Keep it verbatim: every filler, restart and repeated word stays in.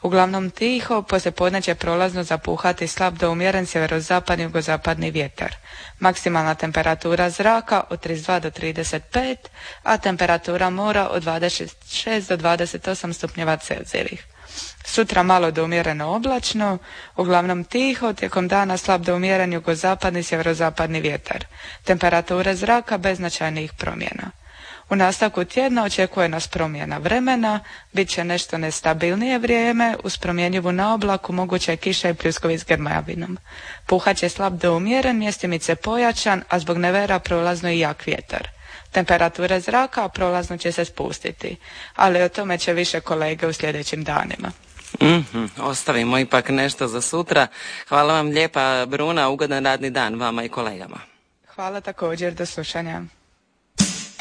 Uglavnom tiho, poslijepodne će prolazno zapuhati slab do umjeren sjeverozapadni jugozapadni vjetar. Maksimalna temperatura zraka od trideset dva do trideset pet, a temperatura mora od dvadeset šest do dvadeset osam stupnjeva Celzijevih. Sutra malo do umjereno oblačno, uglavnom tiho, tijekom dana slab do umjeren jugozapadni sjeverozapadni vjetar. Temperature zraka bez značajnijih promjena. U nastavku tjedna očekuje nas promjena vremena, bit će nešto nestabilnije vrijeme, uz promjenjivu na oblaku moguće je kiša i pljuskovi s grmavinom. Puhat će slab do umjeren, mjestimice pojačan, a zbog nevera prolazno i jak vjetar. Temperature zraka prolazno će se spustiti, ali o tome će više kolege u sljedećim danima. Mm-hmm, ostavimo ipak nešto za sutra. Hvala vam lijepa, Bruna, ugodan radni dan vama i kolegama. Hvala također, do slušanja.